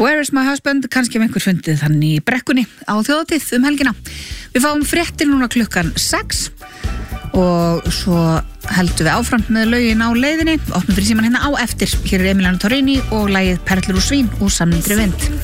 Where is my husband? Kannski einhver fundið þannig í brekkunni á þjóðatíð helgina. Við fáum fréttir núna klukkan 6 og svo heldum við áfram með lögin á leiðinni. Opnum fyrir síman hérna á eftir. Hér Emiliana Torrini og lagið Perlur úr svín úr Samnindri vind.